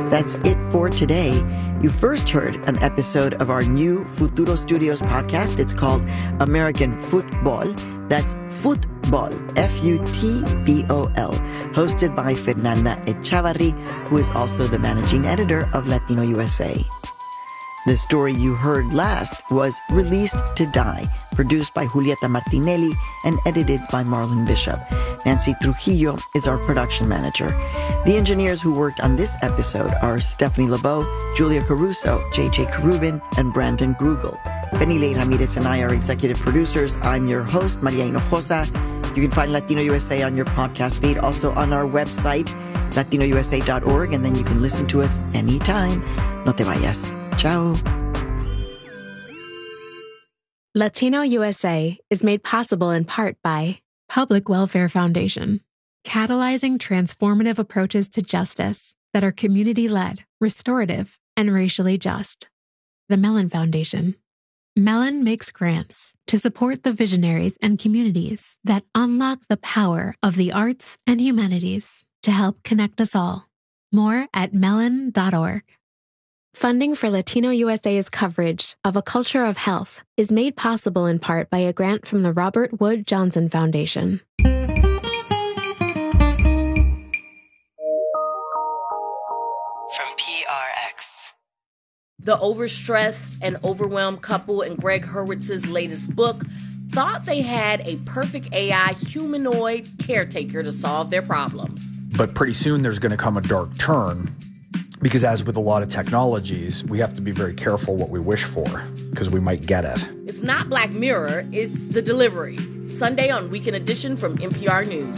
That's it for today. You first heard an episode of our new Futuro Studios podcast. It's called American Football. That's Football, F-U-T-B-O-L, hosted by Fernanda Echavarri, who is also the managing editor of Latino USA. The story you heard last was Released to Die, produced by Julieta Martinelli and edited by Marlon Bishop. Nancy Trujillo is our production manager. The engineers who worked on this episode are Stephanie LeBeau, Julia Caruso, J.J. Karubin, and Brandon Grugel. Benilei Ramirez and I are executive producers. I'm your host, Maria Hinojosa. You can find Latino USA on your podcast feed, also on our website, latinousa.org, and then you can listen to us anytime. No te vayas. Ciao. Latino USA is made possible in part by Public Welfare Foundation, catalyzing transformative approaches to justice that are community-led, restorative, and racially just. The Mellon Foundation. Mellon makes grants to support the visionaries and communities that unlock the power of the arts and humanities to help connect us all. More at mellon.org. Funding for Latino USA's coverage of A Culture of Health is made possible in part by a grant from the Robert Wood Johnson Foundation. From PRX. The overstressed and overwhelmed couple in Greg Hurwitz's latest book thought they had a perfect AI humanoid caretaker to solve their problems. But pretty soon there's going to come a dark turn. Because as with a lot of technologies, we have to be very careful what we wish for, because we might get it. It's not Black Mirror, it's The Delivery. Sunday on Weekend Edition from NPR News.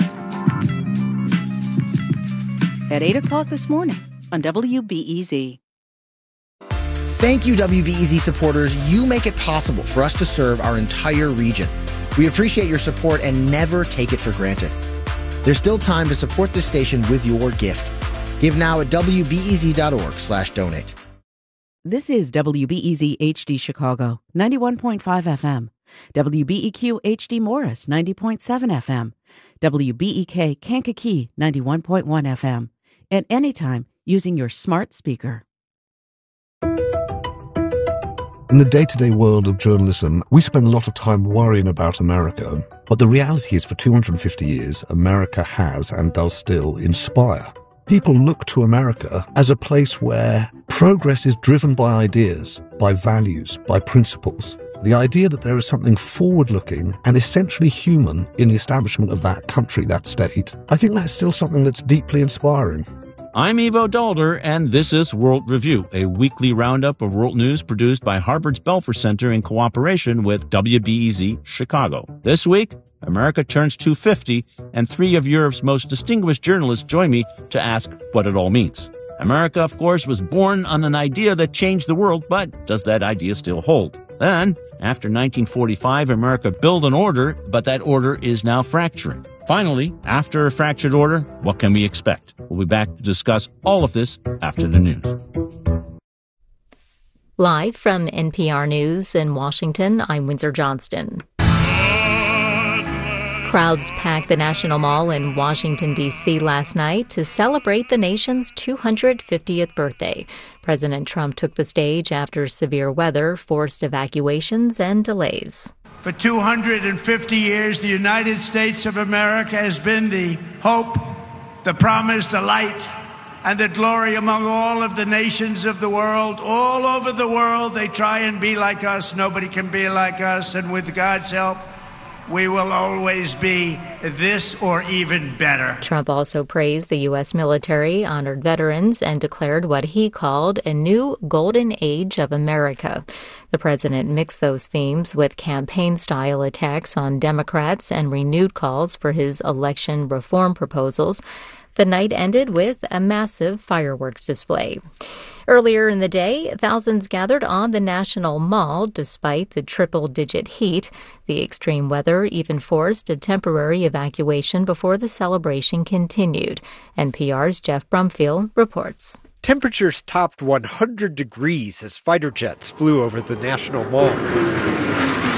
At 8 o'clock this morning on WBEZ. Thank you, WBEZ supporters. You make it possible for us to serve our entire region. We appreciate your support and never take it for granted. There's still time to support this station with your gift. Give now at WBEZ.org/donate. This is WBEZ HD Chicago, 91.5 FM. WBEQ HD Morris, 90.7 FM. WBEK Kankakee, 91.1 FM. And anytime using your smart speaker. In the day-to-day world of journalism, we spend a lot of time worrying about America. But the reality is, for 250 years, America has and does still inspire. People look to America as a place where progress is driven by ideas, by values, by principles. The idea that there is something forward-looking and essentially human in the establishment of that country, that state, I think that's still something that's deeply inspiring. I'm Ivo Dalder, and this is World Review, a weekly roundup of world news produced by Harvard's Belfer Center in cooperation with WBEZ Chicago. This week, America turns 250, and three of Europe's most distinguished journalists join me to ask what it all means. America, of course, was born on an idea that changed the world, but does that idea still hold? Then, after 1945, America built an order, but that order is now fracturing. Finally, after a fractured order, what can we expect? We'll be back to discuss all of this after the news. Live from NPR News in Washington, I'm Windsor Johnston. Crowds packed the National Mall in Washington, D.C. last night to celebrate the nation's 250th birthday. President Trump took the stage after severe weather forced evacuations and delays. For 250 years, the United States of America has been the hope, the promise, the light, and the glory among all of the nations of the world. All over the world, they try and be like us. Nobody can be like us. And with God's help, we will always be this or even better. Trump also praised the U.S. military, honored veterans, and declared what he called a new golden age of America. The president mixed those themes with campaign-style attacks on Democrats and renewed calls for his election reform proposals. The night ended with a massive fireworks display. Earlier in the day, thousands gathered on the National Mall despite the triple-digit heat. The extreme weather even forced a temporary evacuation before the celebration continued. NPR's Jeff Brumfield reports. Temperatures topped 100 degrees as fighter jets flew over the National Mall.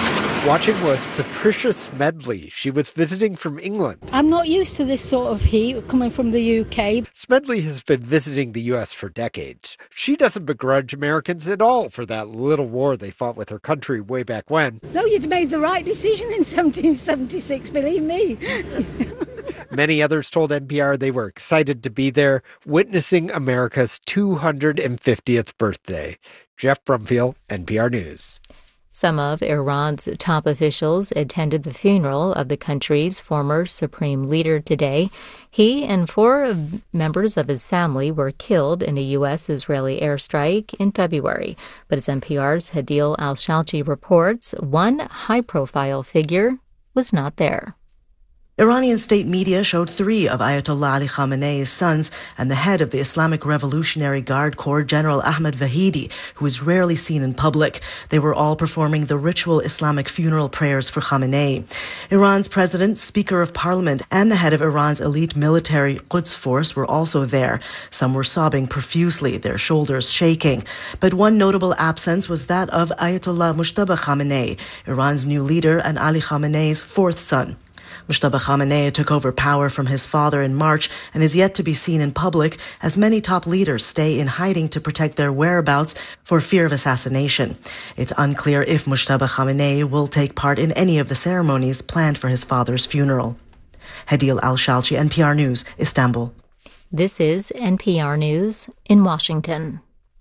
Watching was Patricia Smedley. She was visiting from England. I'm not used to this sort of heat coming from the UK. Smedley has been visiting the U.S. for decades. She doesn't begrudge Americans at all for that little war they fought with her country way back when. No, you'd made the right decision in 1776, believe me. Many others told NPR they were excited to be there, witnessing America's 250th birthday. Jeff Brumfield, NPR News. Some of Iran's top officials attended the funeral of the country's former supreme leader today. He and 4 members of his family were killed in a U.S.-Israeli airstrike in February. But as NPR's Hadil Al-Shalchi reports, one high-profile figure was not there. Iranian state media showed 3 of Ayatollah Ali Khamenei's sons and the head of the Islamic Revolutionary Guard Corps, General Ahmed Vahidi, who is rarely seen in public. They were all performing the ritual Islamic funeral prayers for Khamenei. Iran's president, Speaker of Parliament, and the head of Iran's elite military Quds Force were also there. Some were sobbing profusely, their shoulders shaking. But one notable absence was that of Ayatollah Mujtaba Khamenei, Iran's new leader and Ali Khamenei's 4th son. Mujtaba Khamenei took over power from his father in March and is yet to be seen in public as many top leaders stay in hiding to protect their whereabouts for fear of assassination. It's unclear if Mujtaba Khamenei will take part in any of the ceremonies planned for his father's funeral. Hadil Al-Shalchi, NPR News, Istanbul. This is NPR News in Washington.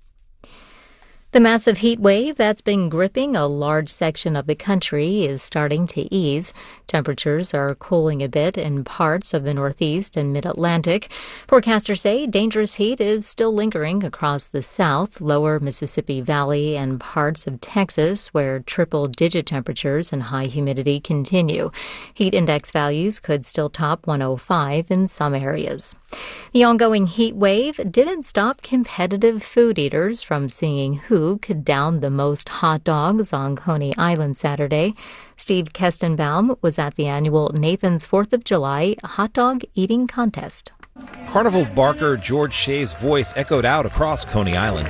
The massive heat wave that's been gripping a large section of the country is starting to ease. Temperatures are cooling a bit in parts of the Northeast and Mid-Atlantic. Forecasters say dangerous heat is still lingering across the South, lower Mississippi Valley, and parts of Texas, where triple-digit temperatures and high humidity continue. Heat index values could still top 105 in some areas. The ongoing heat wave didn't stop competitive food eaters from seeing who could down the most hot dogs on Coney Island Saturday. Steve Kestenbaum was at the annual Nathan's 4th of July hot dog eating contest. Carnival barker George Shea's voice echoed out across Coney Island.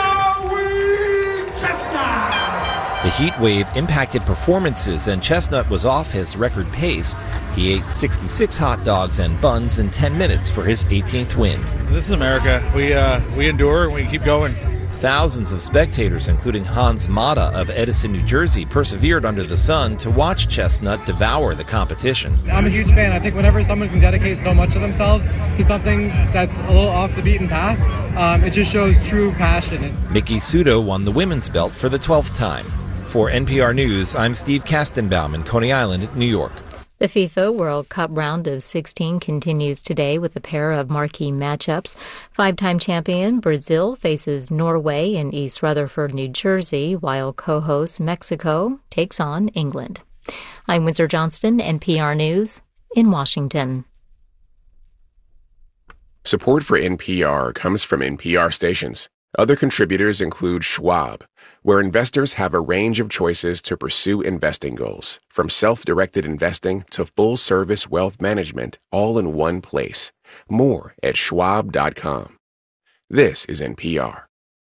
Joey Chestnut! The heat wave impacted performances, and Chestnut was off his record pace. He ate 66 hot dogs and buns in 10 minutes for his 18th win. This is America. We endure and we keep going. Thousands of spectators, including Hans Mata of Edison, New Jersey, persevered under the sun to watch Chestnut devour the competition. I'm a huge fan. I think whenever someone can dedicate so much of themselves to something that's a little off the beaten path, it just shows true passion. Miki Sudo won the women's belt for the 12th time. For NPR News, I'm Steve Kastenbaum in Coney Island, New York. The FIFA World Cup round of 16 continues today with a pair of marquee matchups. 5-time champion Brazil faces Norway in East Rutherford, New Jersey, while co-host Mexico takes on England. I'm Windsor Johnston, NPR News in Washington. Support for NPR comes from NPR stations. Other contributors include Schwab, where investors have a range of choices to pursue investing goals, from self-directed investing to full-service wealth management, all in one place. More at schwab.com. This is NPR.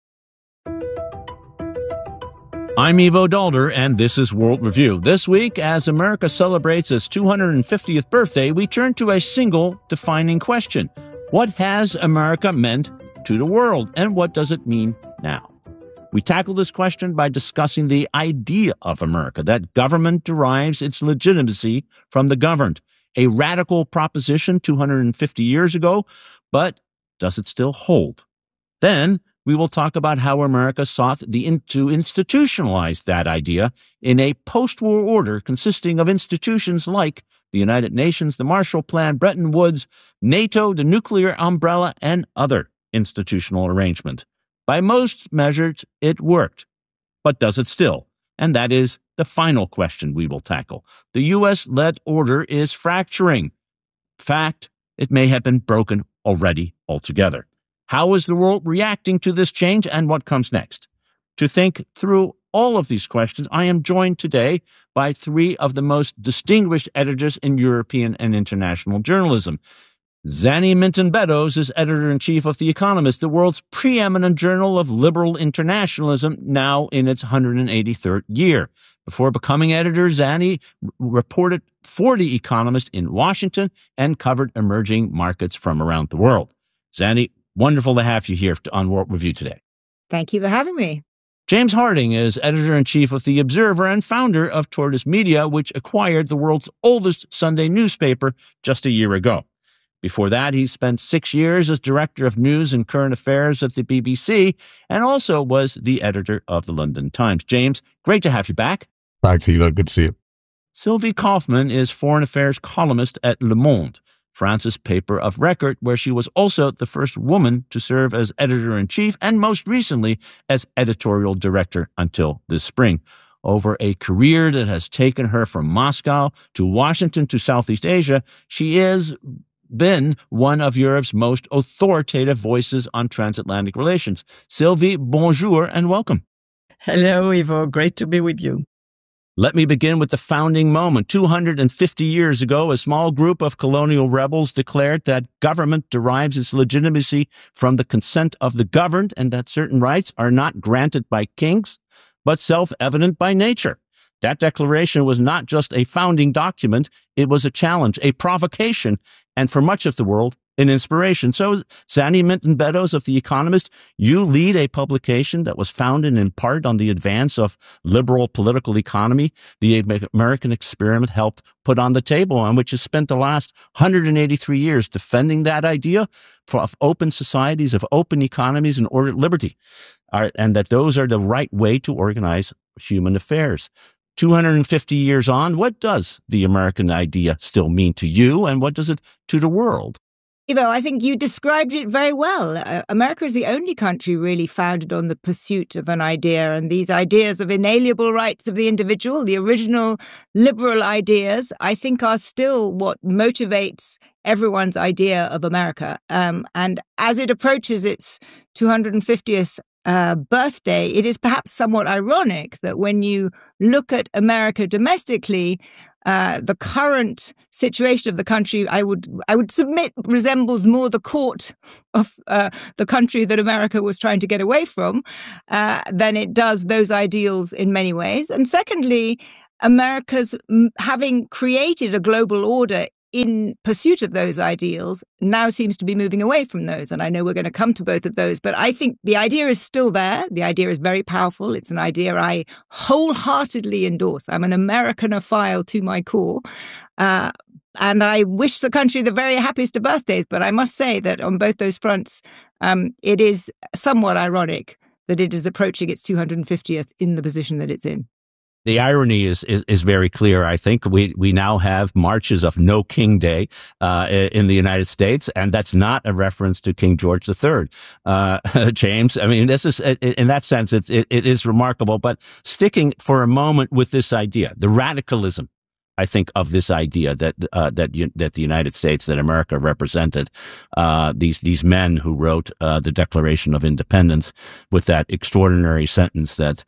I'm Evo Dalder, and this is World Review. This week, as America celebrates its 250th birthday, we turn to a single defining question. What has America meant to the world, and what does it mean now? We tackle this question by discussing the idea of America, that government derives its legitimacy from the governed. A radical proposition 250 years ago, but does it still hold? Then we will talk about how America sought to institutionalize that idea in a post-war order consisting of institutions like the United Nations, the Marshall Plan, Bretton Woods, NATO, the nuclear umbrella, and other institutional arrangement. By most measures, it worked. But does it still? And that is the final question we will tackle. The U.S.-led order is fracturing. In fact, it may have been broken already altogether. How is the world reacting to this change, and what comes next? To think through all of these questions, I am joined today by 3 of the most distinguished editors in European and international journalism. Zanny Minton-Beddoes is editor-in-chief of The Economist, the world's preeminent journal of liberal internationalism, now in its 183rd year. Before becoming editor, Zanny reported for The Economist in Washington and covered emerging markets from around the world. Zanny, wonderful to have you here on World Review today. Thank you for having me. James Harding is editor-in-chief of The Observer and founder of Tortoise Media, which acquired the world's oldest Sunday newspaper just a year ago. Before that, he spent 6 years as director of news and current affairs at the BBC and also was the editor of the London Times. James, great to have you back. Thanks, Eva. Good to see you. Sylvie Kaufman is foreign affairs columnist at Le Monde, France's paper of record, where she was also the first woman to serve as editor-in-chief and most recently as editorial director until this spring. Over a career that has taken her from Moscow to Washington to Southeast Asia, she has been one of Europe's most authoritative voices on transatlantic relations. Sylvie, bonjour and welcome. Hello, Ivo. Great to be with you. Let me begin with the founding moment. 250 years ago, a small group of colonial rebels declared that government derives its legitimacy from the consent of the governed and that certain rights are not granted by kings, but self-evident by nature. That declaration was not just a founding document, it was a challenge, a provocation, and for much of the world, an inspiration. So, Zanny Minton-Beddoes of The Economist, you lead a publication that was founded in part on the advance of liberal political economy the American experiment helped put on the table, on which has spent the last 183 years defending that idea of open societies, of open economies and ordered liberty, and that those are the right way to organize human affairs. 250 years on, what does the American idea still mean to you, and what does it to the world? Ivo, I think you described it very well. America is the only country really founded on the pursuit of an idea, and these ideas of inalienable rights of the individual, the original liberal ideas, I think are still what motivates everyone's idea of America. And as it approaches its 250th birthday, it is perhaps somewhat ironic that when you look at America domestically, the current situation of the country, I would submit, resembles more the court of the country that America was trying to get away from than it does those ideals in many ways. And secondly, America's having created a global order in pursuit of those ideals now seems to be moving away from those. And I know we're going to come to both of those, but I think the idea is still there. The idea is very powerful. It's an idea I wholeheartedly endorse. I'm an Americanophile to my core. And I wish the country the very happiest of birthdays. But I must say that on both those fronts, it is somewhat ironic that it is approaching its 250th in the position that it's in. The irony is very clear. I think we now have marches of No King Day in the United States, and that's not a reference to King George III. James, I mean, this is in that sense it is remarkable. But sticking for a moment with this idea, the radicalism, I think, of this idea that the United States, that America represented, these men who wrote the Declaration of Independence with that extraordinary sentence that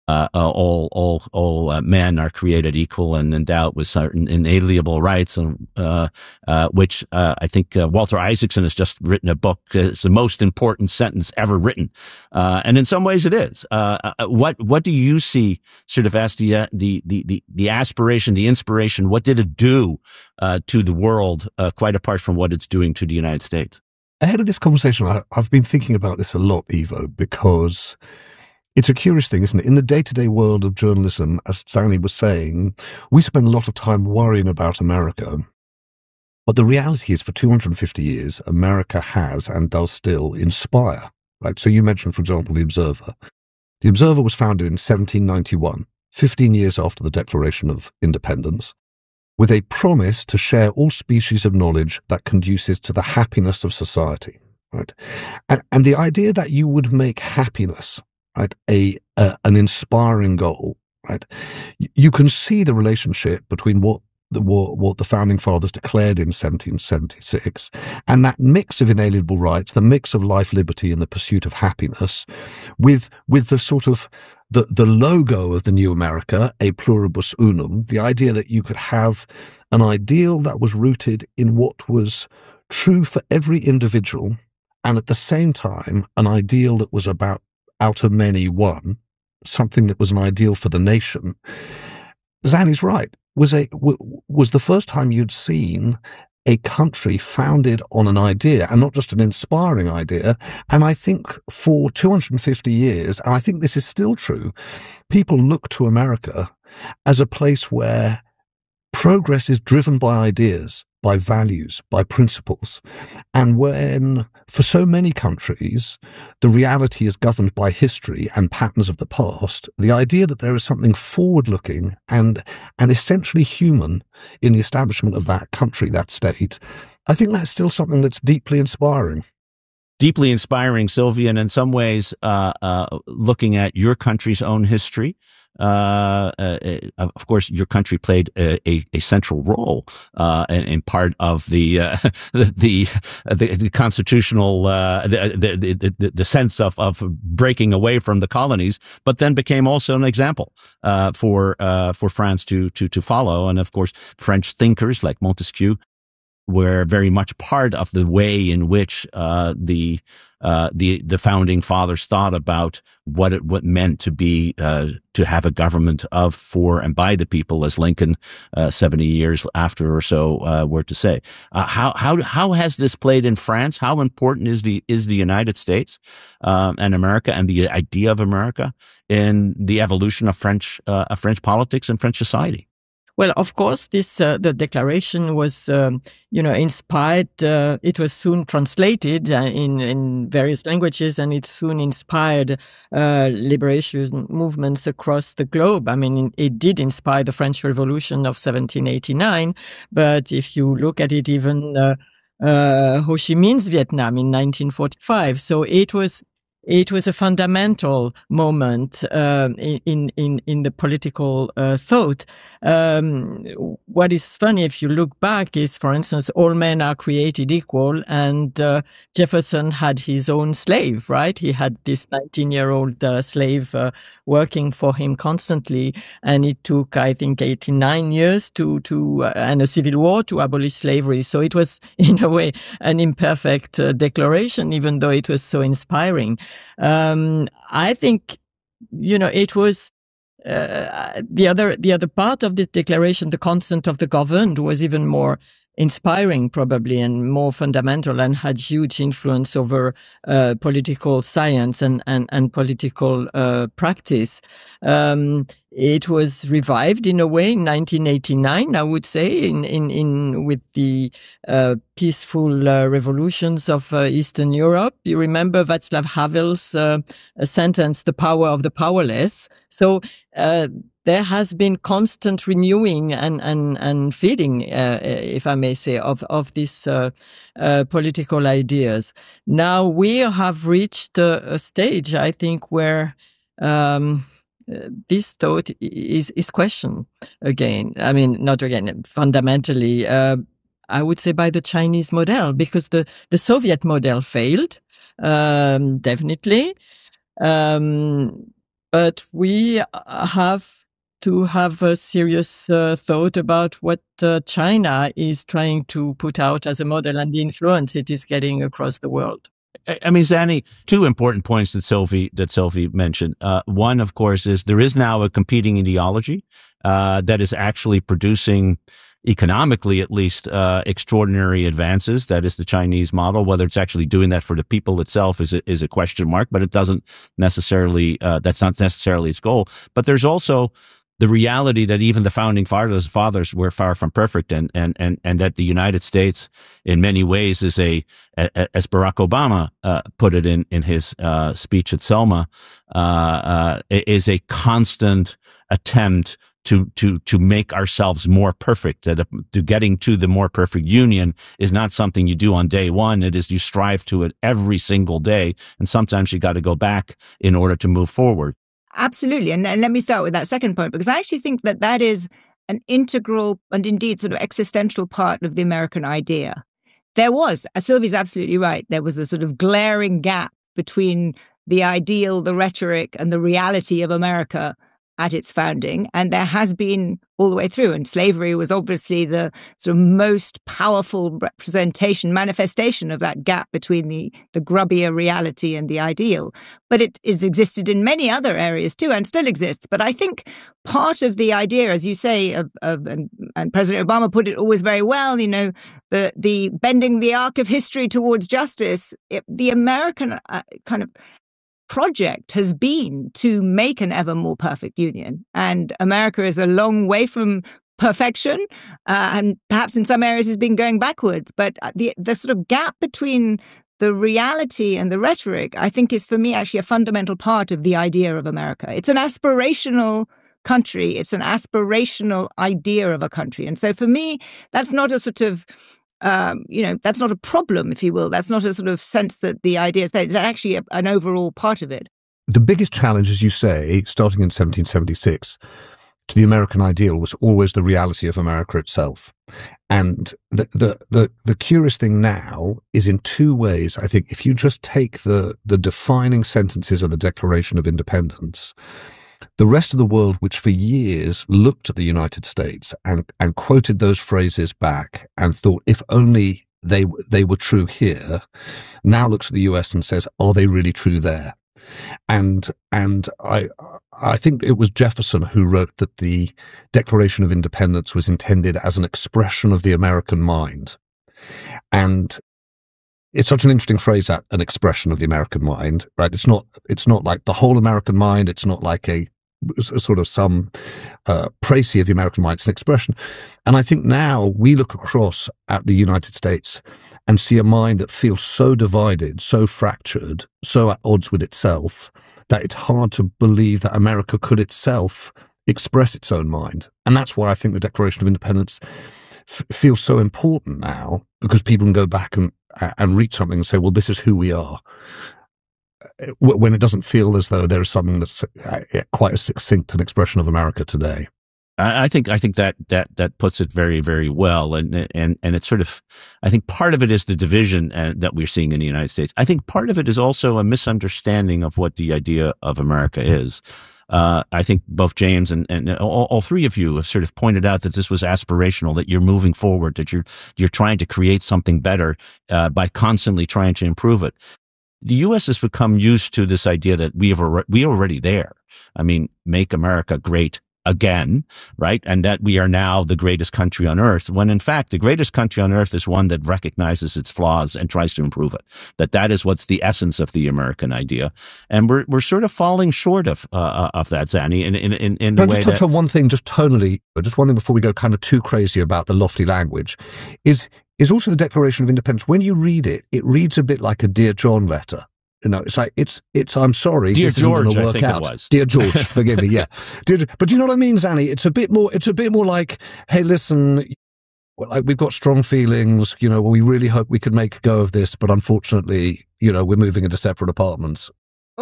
all men are created equal and endowed with certain inalienable rights, and which I think Walter Isaacson has just written a book. It's the most important sentence ever written, and in some ways it is. What do you see sort of as the aspiration, the inspiration? What did it do to the world, quite apart from what it's doing to the United States? Ahead of this conversation, I've been thinking about this a lot, Ivo, because it's a curious thing, isn't it? In the day-to-day world of journalism, as Zanny was saying, we spend a lot of time worrying about America. But the reality is, for 250 years, America has and does still inspire. Right? So you mentioned, for example, The Observer. The Observer was founded in 1791, 15 years after the Declaration of Independence, with a promise to share all species of knowledge that conduces to the happiness of society. Right? And the idea that you would make happiness, right, an inspiring goal, right? You can see the relationship between what the founding fathers declared in 1776 and that mix of inalienable rights, the mix of life, liberty, and the pursuit of happiness, with the sort of the logo of the new America, a pluribus unum, the idea that you could have an ideal that was rooted in what was true for every individual, and at the same time, an ideal that was about out of many one, something that was an ideal for the nation, Zanny's right, was the first time you'd seen a country founded on an idea, and not just an inspiring idea. And I think for 250 years, and I think this is still true, people look to America as a place where progress is driven by ideas, by values, by principles. And when, for so many countries, the reality is governed by history and patterns of the past, the idea that there is something forward-looking and essentially human in the establishment of that country, that state, I think that's still something that's deeply inspiring. Deeply inspiring, Sylvia, and in some ways, looking at your country's own history. Of course, your country played a central role in part of the constitutional the sense of breaking away from the colonies, but then became also an example for France to follow. And of course, French thinkers like Montesquieu were very much part of the way in which the founding fathers thought about what it meant to be to have a government of, for, and by the people, as Lincoln 70 years after or so were to say. How has this played in France? How important is the United States and America and the idea of America in the evolution of French politics and French society? Well, of course, the declaration was, inspired. It was soon translated in various languages, and it soon inspired liberation movements across the globe. I mean, it did inspire the French Revolution of 1789. But if you look at it, even Ho Chi Minh's Vietnam in 1945, so it was a fundamental moment in the political thought. What is funny, if you look back, is, for instance, all men are created equal, and Jefferson had his own slave, right? He had this 19-year-old slave working for him constantly, and it took, I think, 89 years and a civil war to abolish slavery. So it was, in a way, an imperfect declaration, even though it was so inspiring. I think, it was the other part of this declaration, the consent of the governed, was even more inspiring, probably, and more fundamental, and had huge influence over political science and political practice. It was revived in a way in 1989, I would say, in with the peaceful revolutions of Eastern Europe. You remember Václav Havel's sentence, "The power of the powerless." So there has been constant renewing and feeding, if I may say, of these political ideas. Now we have reached a stage, I think, where this thought is questioned again. I mean, not again, fundamentally, I would say by the Chinese model, because the Soviet model failed, definitely. But we have to have a serious thought about what China is trying to put out as a model and the influence it is getting across the world. I mean, Zanny, two important points that Sylvie mentioned. One, of course, is there is now a competing ideology that is actually producing, economically at least, extraordinary advances. That is the Chinese model. Whether it's actually doing that for the people itself is a question mark, but it doesn't necessarily, that's not necessarily its goal. But there's also the reality that even the founding fathers were far from perfect, and that the United States, in many ways, is as Barack Obama put it in his speech at Selma, is a constant attempt to make ourselves more perfect. That to getting to the more perfect union is not something you do on day one. It is you strive to it every single day, and sometimes you got to go back in order to move forward. Absolutely. And let me start with that second point, because I actually think that is an integral and indeed sort of existential part of the American idea. There was, Sylvie's absolutely right, there was a sort of glaring gap between the ideal, the rhetoric, and the reality of America at its founding, and there has been all the way through. And slavery was obviously the sort of most powerful manifestation of that gap between the grubbier reality and the ideal. But it has existed in many other areas too, and still exists. But I think part of the idea, as you say, and President Obama put it always very well, the bending the arc of history towards justice, the American kind of project has been to make an ever more perfect union. And America is a long way from perfection, and perhaps in some areas has been going backwards. But the sort of gap between the reality and the rhetoric, I think, is for me actually a fundamental part of the idea of America. It's an aspirational country. It's an aspirational idea of a country. And so for me, that's not a sort of that's not a problem, if you will. That's not a sort of sense that the idea is there. It's actually an overall part of it. The biggest challenge, as you say, starting in 1776, to the American ideal was always the reality of America itself. And the curious thing now is in two ways. I think if you just take the defining sentences of the Declaration of Independence, the rest of the world, which for years looked at the United States and quoted those phrases back and thought, if only they were true here, now looks at the US and says, are they really true there? And I think it was Jefferson who wrote that the Declaration of Independence was intended as an expression of the American mind. And it's such an interesting phrase, that an expression of the American mind, right? It's not like the whole American mind. It's not like a sort of some précis of the American mind. It's an expression. And I think now we look across at the United States and see a mind that feels so divided, so fractured, so at odds with itself, that it's hard to believe that America could itself express its own mind. And that's why I think the Declaration of Independence feels so important now, because people can go back and read something and say, well, this is who we are, when it doesn't feel as though there is something that's quite as succinct an expression of America today. I think that puts it very, very well, and it's sort of, I think part of it is the division that we're seeing in the United States. I think part of it is also a misunderstanding of what the idea of America is. I think both James and all three of you have sort of pointed out that this was aspirational, that you're moving forward, that you're trying to create something better by constantly trying to improve it. The U.S. has become used to this idea that we are already there. I mean, make America great again, right? And that we are now the greatest country on earth, when in fact the greatest country on earth is one that recognizes its flaws and tries to improve it. That is what's the essence of the American idea, and we're sort of falling short of that, Zanny, in the way just touch on one thing, just tonally, just one thing before we go kind of too crazy about the lofty language, is also the Declaration of Independence. When you read it, it reads a bit like a Dear John letter. It's like, it's, I'm sorry. Dear this George, isn't I think out. it was. Dear George, forgive me, yeah. But do you know what I mean, Zanny? It's a bit more like, hey, listen, we've got strong feelings, we really hope we can make a go of this, but unfortunately, we're moving into separate apartments.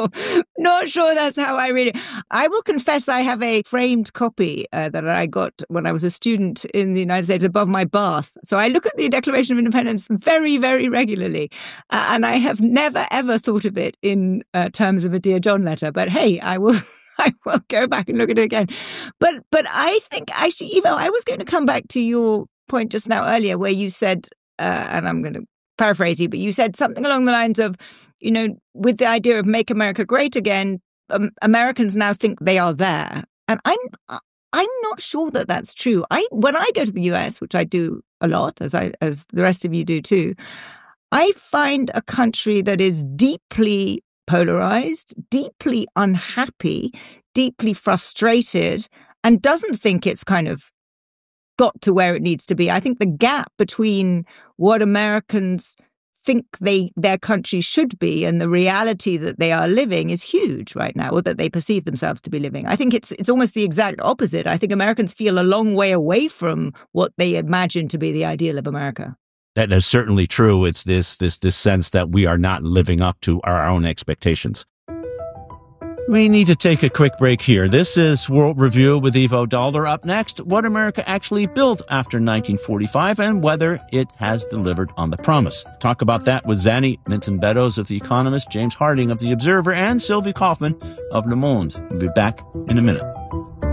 Not sure that's how I read it. I will confess I have a framed copy that I got when I was a student in the United States above my bath. So I look at the Declaration of Independence very, very regularly. And I have never, ever thought of it in terms of a Dear John letter. But hey, I will go back and look at it again. But I think actually, Ivo, I was going to come back to your point just now earlier where you said, and I'm going to paraphrase you, but you said something along the lines of, with the idea of make America great again, Americans now think they are there. And I'm not sure that that's true. When I go to the US, which I do a lot, as the rest of you do too, I find a country that is deeply polarized, deeply unhappy, deeply frustrated, and doesn't think it's kind of got to where it needs to be. I think the gap between what Americans think their country should be and the reality that they are living is huge right now, or that they perceive themselves to be living. I think it's almost the exact opposite. I think Americans feel a long way away from what they imagine to be the ideal of America. That is certainly true. It's this sense that we are not living up to our own expectations. We need to take a quick break here. This is World Review with Ivo Daalder. Up next, what America actually built after 1945 and whether it has delivered on the promise. Talk about that with Zanny Minton-Beddoes of The Economist, James Harding of The Observer, and Sylvie Kaufman of Le Monde. We'll be back in a minute.